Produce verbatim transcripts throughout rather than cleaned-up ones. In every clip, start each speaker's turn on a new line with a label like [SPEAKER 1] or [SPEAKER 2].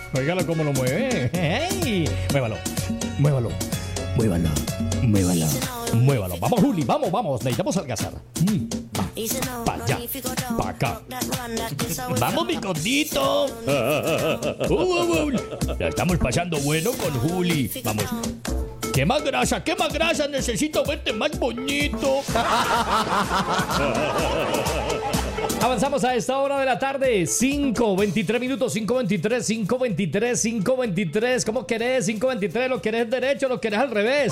[SPEAKER 1] Óigalo cómo lo mueve. ¡Hey! Muévalo, muévalo, muévalo, muévalo, muévalo. Vamos, Juli, vamos, vamos. Necesitamos algazar. Mm, va, pa' allá, pa' acá. Vamos, mi gordito. Uh, uh, uh. La estamos pasando bueno con Juli. Vamos. ¿Qué más grasa? ¿Qué más grasa? Necesito verte más bonito. Avanzamos a esta hora de la tarde. cinco veintitrés minutos. cinco veintitrés, cinco veintitrés, cinco veintitrés. ¿Cómo querés? cinco veintitrés. ¿Lo querés derecho o lo querés al revés?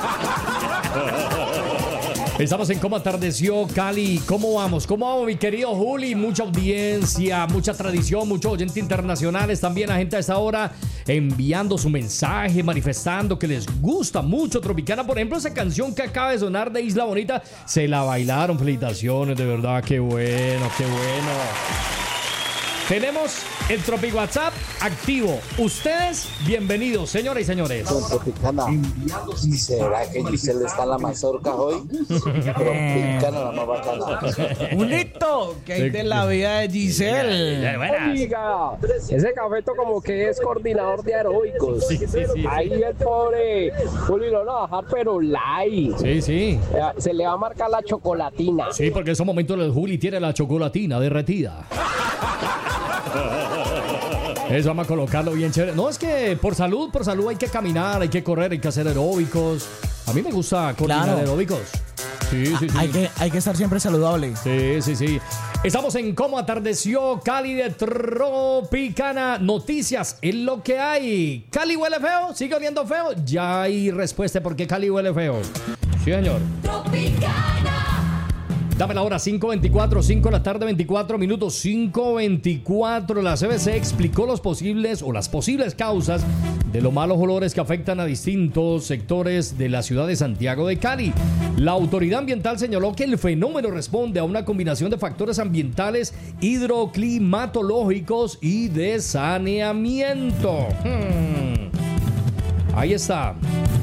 [SPEAKER 1] Estamos en Cómo Atardeció Cali. ¿Cómo vamos? ¿Cómo vamos, mi querido Juli? Mucha audiencia, mucha tradición, muchos oyentes internacionales. También la gente a esta hora enviando su mensaje, manifestando que les gusta mucho Tropicana. Por ejemplo, esa canción que acaba de sonar de Isla Bonita, se la bailaron. Felicitaciones, de verdad, qué bueno, qué bueno. Tenemos el Tropi WhatsApp activo. Ustedes, bienvenidos, señoras y señores.
[SPEAKER 2] Tropicana. ¿Y será que Giselle está en la mazorca hoy? Tropicana, la más bacana.
[SPEAKER 3] Julito, ¿qué hay de la vida de Giselle?
[SPEAKER 4] Oiga, ese cafeto como que es coordinador de aeróbicos.
[SPEAKER 1] Sí, sí, sí,
[SPEAKER 4] Ahí
[SPEAKER 1] sí.
[SPEAKER 4] el pobre Juli lo van a bajar, pero light.
[SPEAKER 1] Sí, sí.
[SPEAKER 4] Se le va a marcar la chocolatina.
[SPEAKER 1] Sí, porque en esos momentos el Juli tiene la chocolatina derretida. Eso vamos a colocarlo bien chévere. No, es que por salud, por salud hay que caminar, hay que correr, hay que hacer aeróbicos. A mí me gusta coordinar
[SPEAKER 3] Claro.
[SPEAKER 1] aeróbicos. Sí, sí, sí.
[SPEAKER 3] Hay que, hay que estar siempre saludable.
[SPEAKER 1] Sí, sí, sí. Estamos en Cómo Atardeció Cali de Tropicana. Noticias en lo que hay. ¿Cali huele feo? ¿Sigue oliendo feo? Ya hay respuesta de por qué Cali huele feo. Sí, señor.
[SPEAKER 5] Tropicana.
[SPEAKER 1] Dame la hora, cinco veinticuatro, cinco de la tarde, veinticuatro minutos, cinco veinticuatro. La C B C explicó los posibles o las posibles causas de los malos olores que afectan a distintos sectores de la ciudad de Santiago de Cali. La autoridad ambiental señaló que el fenómeno responde a una combinación de factores ambientales, hidroclimatológicos y de saneamiento. Hmm. Ahí está.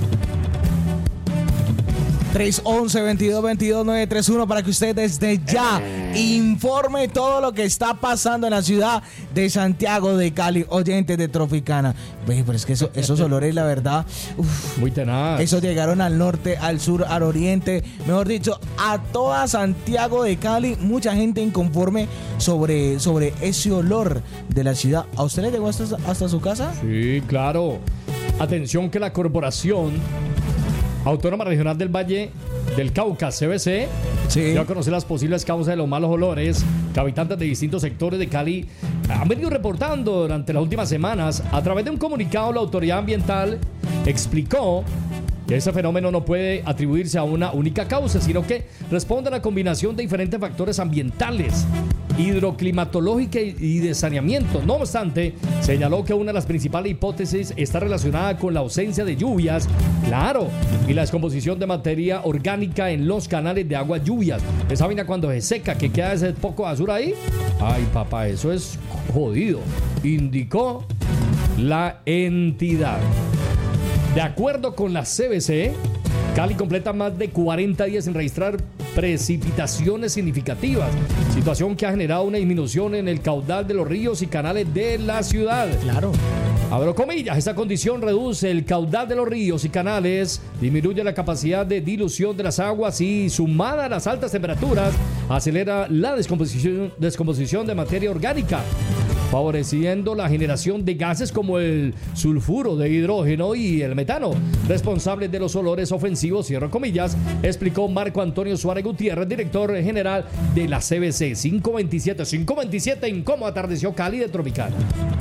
[SPEAKER 3] tres once, veintidós veintidós, nueve treinta y uno para que usted desde ya informe todo lo que está pasando en la ciudad de Santiago de Cali, oyentes de Tropicana. Ve, pero es que eso, esos olores, la verdad, uf,
[SPEAKER 1] Muy tenaz.
[SPEAKER 3] esos llegaron al norte, al sur, al oriente, mejor dicho, a toda Santiago de Cali. Mucha gente inconforme sobre, sobre ese olor de la ciudad. ¿A usted le llegó hasta, hasta su casa?
[SPEAKER 1] Sí, claro. Atención que la Corporación Autónoma Regional del Valle del Cauca, C B C,
[SPEAKER 3] Sí.
[SPEAKER 1] dio a conocer las posibles causas de los malos olores que habitantes de distintos sectores de Cali han venido reportando durante las últimas semanas. A través de un comunicado, la autoridad ambiental explicó que ese fenómeno no puede atribuirse a una única causa, sino que responde a la combinación de diferentes factores ambientales, hidroclimatológica y de saneamiento. No obstante, señaló que una de las principales hipótesis está relacionada con la ausencia de lluvias, claro, y la descomposición de materia orgánica en los canales de agua lluvias. Esa vaina cuando se seca, que queda ese poco de basura ahí. Ay, papá, eso es jodido, indicó la entidad. De acuerdo con la C B C, Cali completa más de cuarenta días sin registrar precipitaciones significativas, situación que ha generado una disminución en el caudal de los ríos y canales de la ciudad.
[SPEAKER 3] Claro.
[SPEAKER 1] Abro comillas, esta condición reduce el caudal de los ríos y canales, disminuye la capacidad de dilución de las aguas y, sumada a las altas temperaturas, acelera la descomposición, descomposición de materia orgánica, favoreciendo la generación de gases como el sulfuro de hidrógeno y el metano, responsables de los olores ofensivos, cierro comillas, explicó Marco Antonio Suárez Gutiérrez, director general de la C B C. cinco veintisiete, cinco veintisiete en Cómo Atardeció Cali de Tropicana.